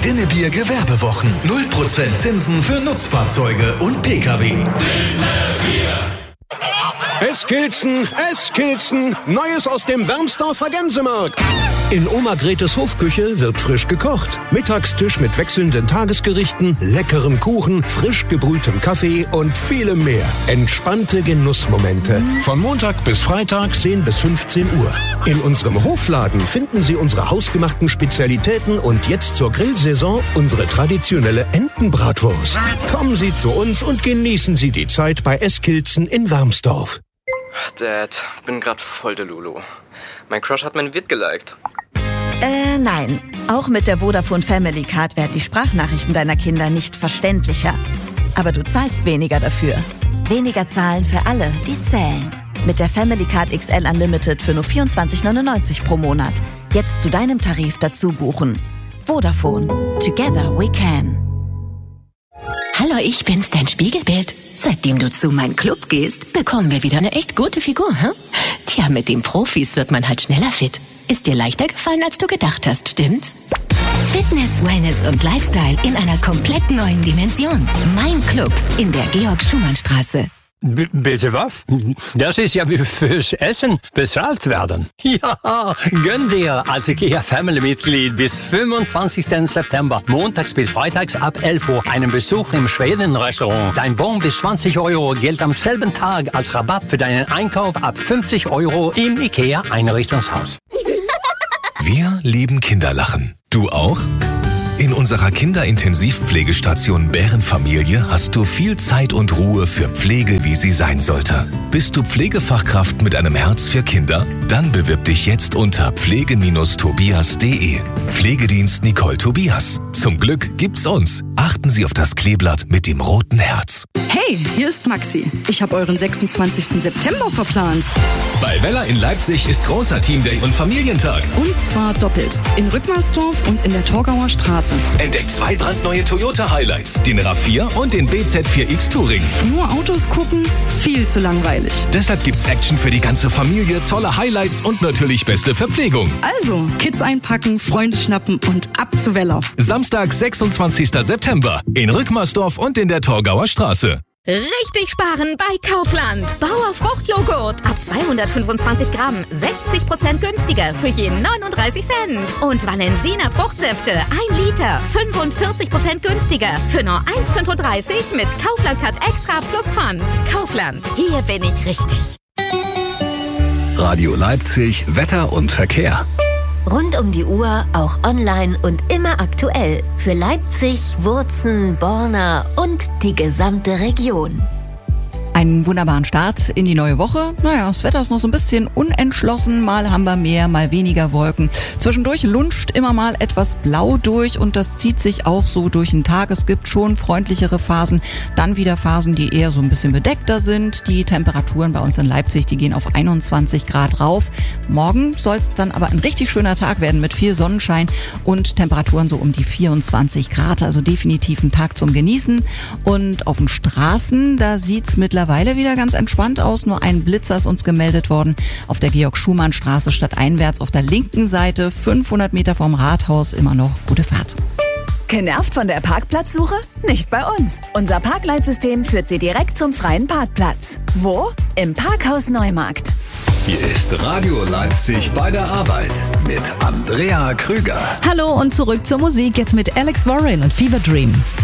Dinnebier Gewerbewochen. 0% Zinsen für Nutzfahrzeuge und Pkw. Eskilzen, Neues aus dem Wermsdorfer Gänsemarkt. In Oma Gretes Hofküche wird frisch gekocht. Mittagstisch mit wechselnden Tagesgerichten, leckerem Kuchen, frisch gebrühtem Kaffee und vielem mehr. Entspannte Genussmomente. Von Montag bis Freitag 10 bis 15 Uhr. In unserem Hofladen finden Sie unsere hausgemachten Spezialitäten und jetzt zur Grillsaison unsere traditionelle Entenbratwurst. Kommen Sie zu uns und genießen Sie die Zeit bei Eskilzen in Wermsdorf. Dad, bin grad voll der Lulu. Mein Crush hat mein Vid geliked. Nein. Auch mit der Vodafone Family Card werden die Sprachnachrichten deiner Kinder nicht verständlicher. Aber du zahlst weniger dafür. Weniger zahlen für alle, die zählen. Mit der Family Card XL Unlimited für nur 24,99 pro Monat. Jetzt zu deinem Tarif dazu buchen. Vodafone. Together we can. Hallo, ich bin's, dein Spiegelbild. Seitdem du zu meinem Club gehst, bekommen wir wieder eine echt gute Figur, hm? Tja, mit den Profis wird man halt schneller fit. Ist dir leichter gefallen, als du gedacht hast, stimmt's? Fitness, Wellness und Lifestyle in einer komplett neuen Dimension. Mein Club in der Georg-Schumann-Straße. Bitte was? Das ist ja wie fürs Essen bezahlt werden. Ja, gönn dir als IKEA-Family-Mitglied bis 25. September, montags bis freitags ab 11 Uhr, einen Besuch im Schweden-Restaurant. Dein Bon bis 20 Euro gilt am selben Tag als Rabatt für deinen Einkauf ab 50 Euro im IKEA-Einrichtungshaus. Wir lieben Kinderlachen. Du auch? In unserer Kinderintensivpflegestation Bärenfamilie hast du viel Zeit und Ruhe für Pflege, wie sie sein sollte. Bist du Pflegefachkraft mit einem Herz für Kinder? Dann bewirb dich jetzt unter pflege-tobias.de. Pflegedienst Nicole Tobias. Zum Glück gibt's uns. Achten Sie auf das Kleeblatt mit dem roten Herz. Hey, hier ist Maxi. Ich habe euren 26. September verplant. Bei Weller in Leipzig ist großer Teamday und Familientag. Und zwar doppelt. In Rückmarsdorf und in der Torgauer Straße. Entdeckt 2 brandneue Toyota Highlights, den RAV4 und den BZ4X Touring. Nur Autos gucken? Viel zu langweilig. Deshalb gibt's Action für die ganze Familie, tolle Highlights und natürlich beste Verpflegung. Also, Kids einpacken, Freunde schnappen und ab zu Weller. Samstag, 26. September in Rückmarsdorf und in der Torgauer Straße. Richtig sparen bei Kaufland. Bauer Fruchtjoghurt ab 225 Gramm 60% günstiger für je 39 Cent. Und Valensina Fruchtsäfte 1 Liter 45% günstiger für nur 1,35 mit Kaufland Card Extra plus Pfand. Kaufland, hier bin ich richtig. Radio Leipzig, Wetter und Verkehr. Rund um die Uhr, auch online und immer aktuell. Für Leipzig, Wurzen, Borna und die gesamte Region. Einen wunderbaren Start in die neue Woche. Naja, das Wetter ist noch so ein bisschen unentschlossen. Mal haben wir mehr, mal weniger Wolken. Zwischendurch lunscht immer mal etwas blau durch und das zieht sich auch so durch den Tag. Es gibt schon freundlichere Phasen, dann wieder Phasen, die eher so ein bisschen bedeckter sind. Die Temperaturen bei uns in Leipzig, die gehen auf 21 Grad rauf. Morgen soll es dann aber ein richtig schöner Tag werden mit viel Sonnenschein und Temperaturen so um die 24 Grad. Also definitiv ein Tag zum Genießen. Und auf den Straßen, da sieht's mittlerweile wieder ganz entspannt aus. Nur ein Blitzer ist uns gemeldet worden. Auf der Georg-Schumann-Straße stadteinwärts auf der linken Seite, 500 Meter vom Rathaus, immer noch gute Fahrt. Genervt von der Parkplatzsuche? Nicht bei uns. Unser Parkleitsystem führt Sie direkt zum freien Parkplatz. Wo? Im Parkhaus Neumarkt. Hier ist Radio Leipzig bei der Arbeit mit Andrea Krüger. Hallo und zurück zur Musik, jetzt mit Alex Warren und Fever Dream.